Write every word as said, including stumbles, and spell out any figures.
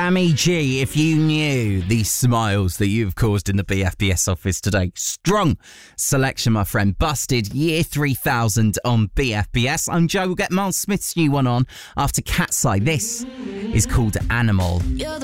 Sammy G, if you knew the smiles that you've caused in the B F B S office today. Strong selection, my friend. Busted Year three thousand on B F B S. I'm Joe. We'll get Miles Smith's new one on after Cat's Eye. This is called Animal.